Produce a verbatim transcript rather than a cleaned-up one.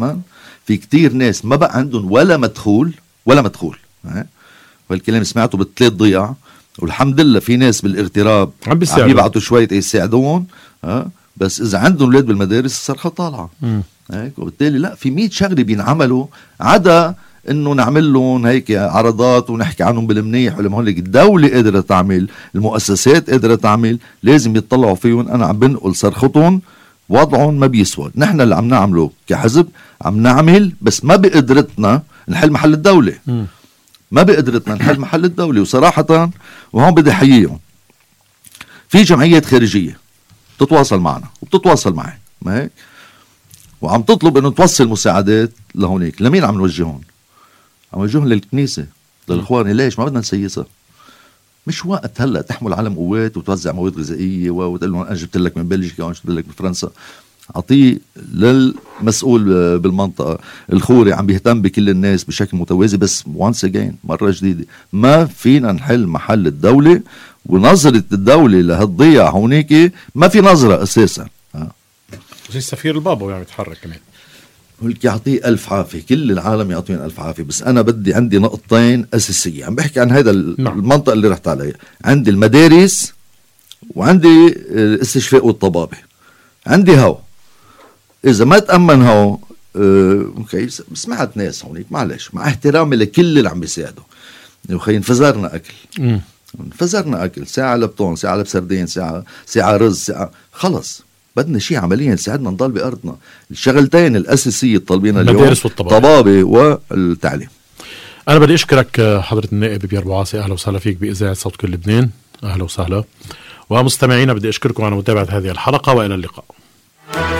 كمان في كتير ناس ما بقى عندهم ولا مدخول ولا مدخول. والكلام سمعته بالثلاث ضياع، والحمد لله في ناس بالاغتراب عم بيبعتوا شوية يساعدون. بس إذا عندهم أولاد بالمدارس الصرخة طالعة هيك. وبالتالي لا، في مية شغلة بينعملوا عدا إنه نعمل لهم هيك عرضات ونحكي عنهم بالمنيح ولا ما هون. الدولة قادرة تعمل، المؤسسات قادرة تعمل، لازم يتطلعوا فيهم. أنا عم بنقل صرختهم، وضعهم ما بيسوى. نحن اللي عم نعمله كحزب عم نعمل، بس ما بقدرتنا نحل محل الدولة. م. ما بقدرتنا نحل محل الدولة. وصراحة وهون بدي أحييهم، في جمعيات خارجية تتواصل معنا وبتتواصل معي ما هيك، وعم تطلب انه توصل مساعدات لهونيك. لمين عم نوجهون؟ عم نوجهون للكنيسة، للإخوان. ليش ما بدنا نسيسها؟ مش وقت هلا تحمل علم قوات وتوزع مواد غذائية وتقول لهم انا جبت لك من بلجيكا وانا جبت لك من فرنسا. اعطيه للمسؤول بالمنطقة. الخوري عم بيهتم بكل الناس بشكل متوازي، بس once again مرة جديدة ما فينا نحل محل الدولة. ونظرة الدولة لهالضياع هونيك ما في نظرة اساسا. زي السفير البابا يعني يتحرك كمان، ولك يعطيه ألف عافية، كل العالم يعطيهم ألف عافية. بس أنا بدي عندي نقطتين أساسية عم بحكي عن هذا المنطقة اللي رحت عليها. عندي المدارس وعندي الاستشفاء والطبابة. عندي هو إذا ما تأمن هو أه سمعت ناس هونيك معلش مع احترامي لكل اللي عم بيساعدوا، وخي انفزرنا أكل م. انفزرنا أكل، ساعة لبطون، ساعة لبسردين، ساعة ساعة رز، ساعة خلص. بدنا شيء عمليا يساعدنا نضل بأرضنا. الشغلتين الأساسية طالبينها اليوم الطبابة والتعليم. أنا بدي أشكرك حضرة النائب بيير بوعاصي، أهلا وسهلا فيك بإذاعة صوت كل لبنان. أهلا وسهلا. ومستمعينا بدي أشكركم على متابعة هذه الحلقة، وإلى اللقاء.